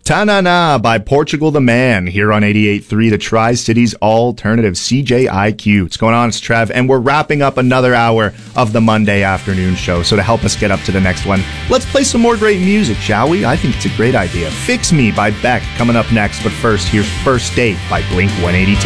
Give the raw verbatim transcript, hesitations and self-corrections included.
Ta-na-na by Portugal the Man here on eighty-eight point three, the Tri-Cities Alternative, C J I Q. What's going on? It's Trev, and we're wrapping up another hour of the Monday afternoon show. So to help us get up to the next one, let's play some more great music, shall we? I think it's a great idea. Fix Me by Beck coming up next, but first, here's First Date by Blink one eighty-two.